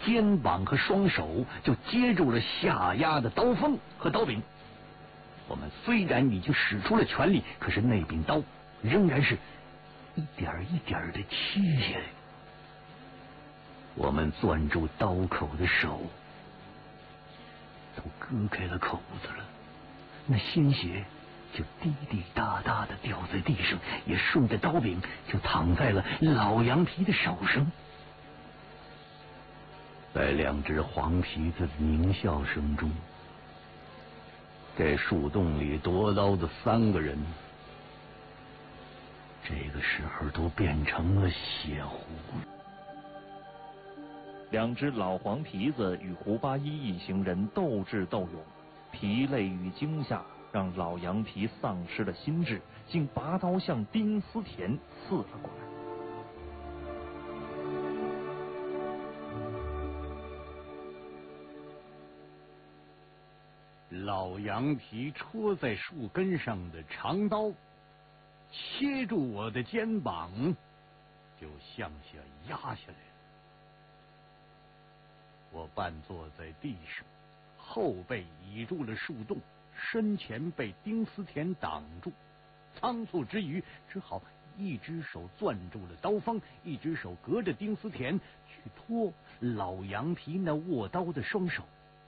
肩膀和双手就接住了下压的刀锋和刀柄。我们虽然已经使出了全力，可是那柄刀仍然是一点一点的切下来。我们攥住刀口的手都割开了口子了，那鲜血就滴滴答答的掉在地上，也顺着刀柄就淌在了老羊皮的手上。在两只黄皮子的狞笑声中，这树洞里夺刀的3个人，这个时候都变成了血糊。 两只老黄皮子与胡八一一行人斗智斗勇，疲累与惊吓让老羊皮丧失了心智，竟拔刀向丁思甜刺了过来。 老羊皮戳在树根上的长刀切住我的肩膀，就向下压下来了。我半坐在地上，后背倚住了树洞，身前被丁思甜挡住，仓促之余只好一只手攥住了刀锋，一只手隔着丁思甜去拖老羊皮那握刀的双手。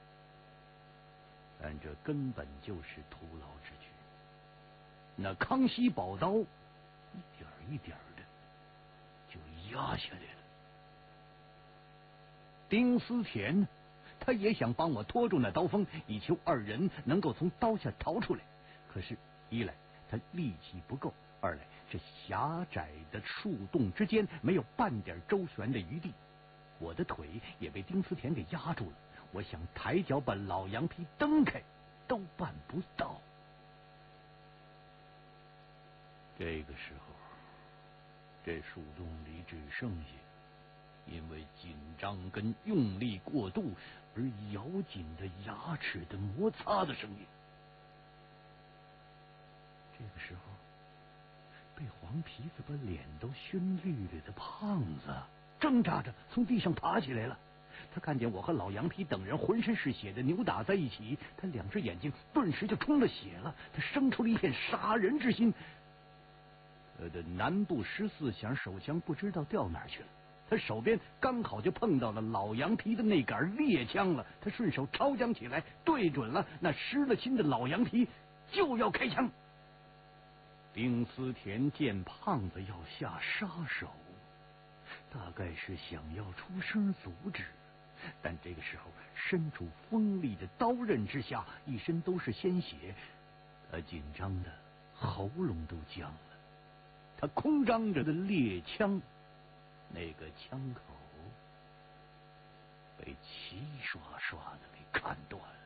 但这根本就是徒劳之举，那康熙宝刀一点一点的就压下来了。丁思甜他也想帮我拖住那刀锋，以求2人能够从刀下逃出来，可是一来他力气不够，二来这狭窄的树洞之间没有半点周旋的余地，我的腿也被丁思甜给压住了，我想抬脚把老羊皮蹬开都办不到。这个时候，这树洞里只剩下因为紧张跟用力过度而咬紧的牙齿的摩擦的声音。这个时候，被黄皮子把脸都熏绿了的胖子挣扎着从地上爬起来了。他看见我和老羊皮等人浑身是血的扭打在一起，他2只眼睛顿时就充了血了，他生出了一片杀人之心。他的南部14响手枪不知道掉哪儿去了，他手边刚好就碰到了老羊皮的那杆猎枪了，他顺手抄将起来，对准了那失了心的老羊皮，就要开枪。丁思甜见胖子要下杀手，大概是想要出声阻止，但这个时候身处锋利的刀刃之下，一身都是鲜血，他紧张的喉咙都僵了。他空张着的猎枪，那个枪口被齐刷刷的给砍断了。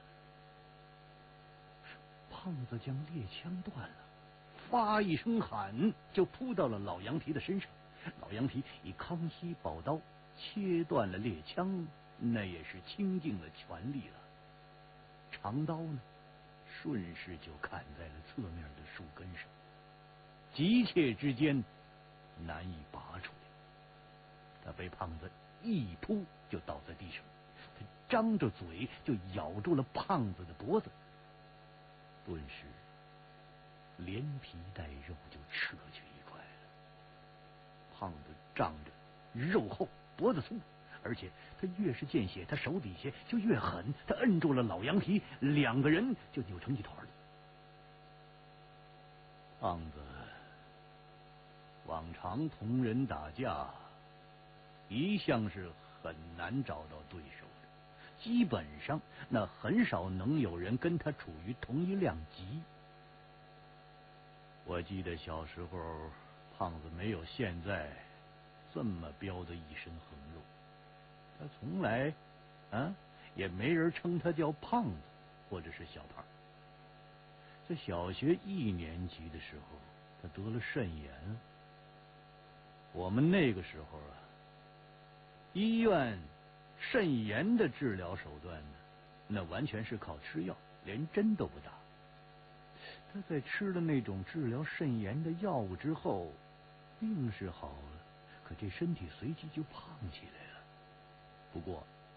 胖子将猎枪断了，发一声喊就扑到了老羊皮的身上。老羊皮以康熙宝刀切断了猎枪，那也是倾尽了全力了。长刀呢，顺势就砍在了侧面的树根上，急切之间难以拔出来。他被胖子一扑就倒在地上，他张着嘴就咬住了胖子的脖子，顿时连皮带肉就扯去一块了。胖子仗着肉厚脖子粗，而且他越是见血，他手底下就越狠，他摁住了老羊皮，2个人就扭成一团了。胖子往常同人打架一向是很难找到对手的，基本上那很少能有人跟他处于同一量级。我记得小时候胖子没有现在这么膘的一身横肉，他从来也没人称他叫胖子或者是小胖。在小学1年级的时候，他得了肾炎。我们那个时候医院肾炎的治疗手段呢，那完全是靠吃药，连针都不打。他在吃了那种治疗肾炎的药物之后，病是好了，可这身体随即就胖起来了。不过